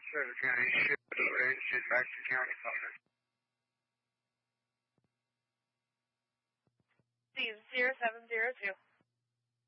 Service County, ship back to County Phone. Steve, 0702.